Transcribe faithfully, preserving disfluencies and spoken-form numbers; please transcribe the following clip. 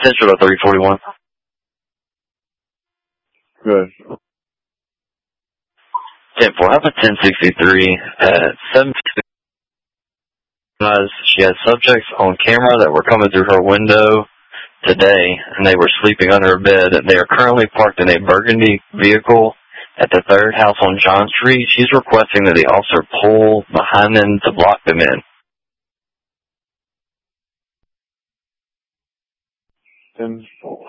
Central to three forty-one. Good. ten four, have a ten sixty-three at seven fifty. She had subjects on camera that were coming through her window today, and they were sleeping under her bed. They are currently parked in a burgundy vehicle at the third house on John Street. She's requesting that the officer pull behind them to block them in. ten four.